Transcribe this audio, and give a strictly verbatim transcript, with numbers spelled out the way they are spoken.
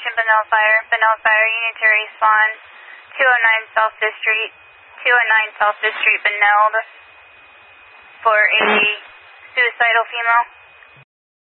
Station, Benel Fire. Benel Fire, you need to respawn two oh nine South fifth Street, two oh nine South fifth Street, Benel, for a suicidal female.